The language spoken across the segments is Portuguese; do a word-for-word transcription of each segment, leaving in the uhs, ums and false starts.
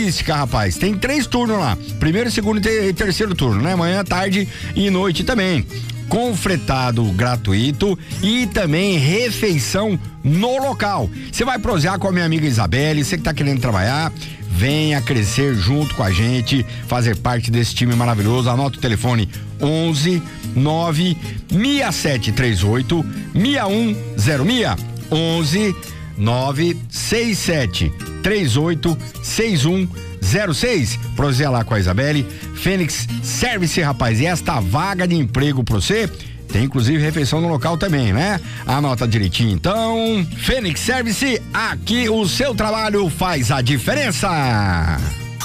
logística, rapaz. Tem três turnos lá. Primeiro, segundo e terceiro turno, né? Manhã, tarde e noite também. Com fretado gratuito e também refeição no local. Você vai prosear com a minha amiga Isabelle, você que tá querendo trabalhar, venha crescer junto com a gente, fazer parte desse time maravilhoso. Anota o telefone onze nove seis sete três oito seis um zero seis. onze nove seis sete três oito seis um zero seis. Proseia lá com a Isabelle. Fênix Service, rapaz, e esta vaga de emprego pra você tem inclusive refeição no local também, né? Anota direitinho então. Fênix Service, aqui o seu trabalho faz a diferença.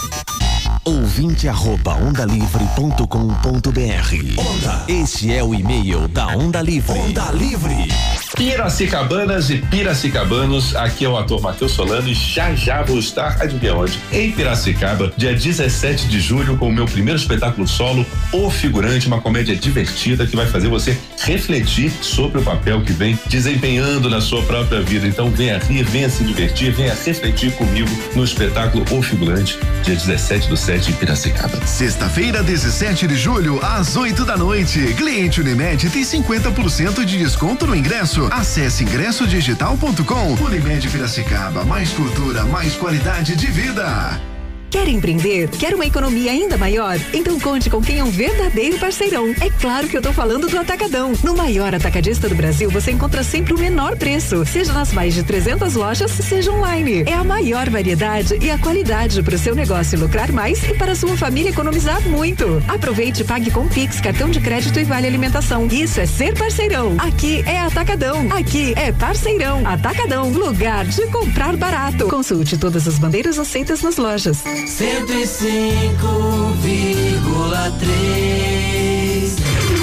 Ouvinte arroba onda livre ponto com ponto br. Onda. Este é o e-mail da Onda Livre. Onda Livre. Piracicabanas e piracicabanos, aqui é o ator Matheus Solano e já já vou estar, adivinha onde? Em Piracicaba, dia dezessete de julho, com o meu primeiro espetáculo solo, O Figurante, uma comédia divertida que vai fazer você refletir sobre o papel que vem desempenhando na sua própria vida. Então venha rir, venha se divertir, venha refletir comigo no espetáculo O Figurante, dia dezessete do sete em Piracicaba. Sexta-feira, dezessete de julho, às oito da noite. Cliente Unimed tem cinquenta por cento de desconto no ingresso. Acesse ingresso digital ponto com. Unimed Piracicaba, mais cultura, mais qualidade de vida. Quer empreender? Quer uma economia ainda maior? Então conte com quem é um verdadeiro parceirão. É claro que eu tô falando do Atacadão. No maior atacadista do Brasil, você encontra sempre o menor preço, seja nas mais de trezentas lojas, seja online. É a maior variedade e a qualidade para o seu negócio lucrar mais e para a sua família economizar muito. Aproveite e pague com Pix, cartão de crédito e vale alimentação. Isso é ser parceirão. Aqui é Atacadão. Aqui é parceirão. Atacadão, lugar de comprar barato. Consulte todas as bandeiras aceitas nas lojas. cento e cinco vírgula três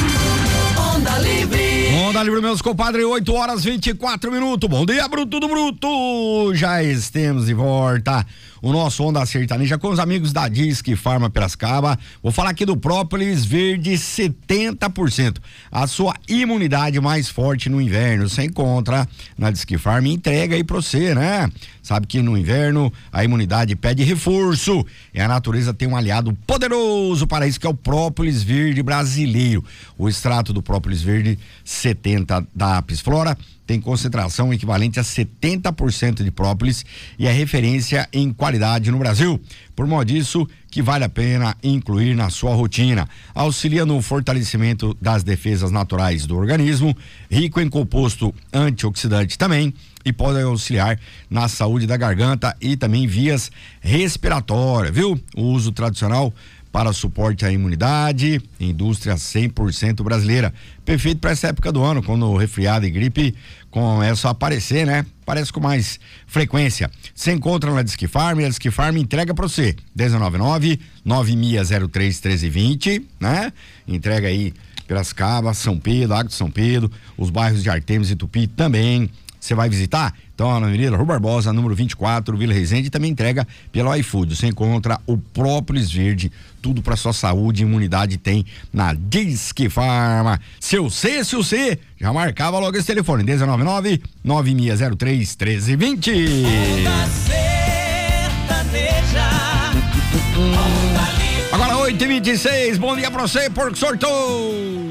Onda Livre. Onda Livre, meus compadres, oito horas e vinte e quatro minutos. Bom dia, Bruto do Bruto. Já estamos de volta. O nosso Onda Sertaneja com os amigos da Disque Farma Piracicaba. Vou falar aqui do Própolis Verde setenta por cento. A sua imunidade mais forte no inverno. Você encontra na Disque Farma e entrega aí pra você, né? Sabe que no inverno a imunidade pede reforço. E a natureza tem um aliado poderoso para isso, que é o Própolis Verde brasileiro. O extrato do Própolis Verde setenta da Apis Flora tem concentração equivalente a setenta por cento de própolis e é referência em qualidade no Brasil. Por modo disso, que vale a pena incluir na sua rotina. Auxilia no fortalecimento das defesas naturais do organismo, rico em composto antioxidante também, e pode auxiliar na saúde da garganta e também vias respiratórias, viu? O uso tradicional para suporte à imunidade, indústria cem por cento brasileira. Perfeito para essa época do ano, quando o resfriado e gripe começam a aparecer, né? Parece com mais frequência. Você encontra na Disque Farm e a Disque Farm entrega para você. dezenove nove nove seis zero três um três dois zero, né? Entrega aí Piracicaba, São Pedro, Água de São Pedro, os bairros de Artemis e Tupi também. Você vai visitar? Então, na Avenida Rua Barbosa, número vinte e quatro, Vila Resende, também entrega pelo iFood. Você encontra o Própolis Verde, tudo para sua saúde e imunidade tem na Disque Farma. Seu C, seu C, já marcava logo esse telefone, dezenove nove nove seis zero três um três dois zero. Agora oito e vinte e seis, bom dia pra você, Porco Sortou!